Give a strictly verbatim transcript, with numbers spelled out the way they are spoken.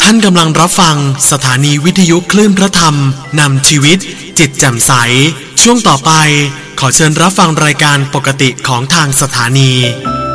ท่านกำลังรับฟังสถานีวิทยุคลื่นพระธรรมนำชีวิตจิตแจ่มใสช่วงต่อไปขอเชิญรับฟังรายการปกติของทางสถานี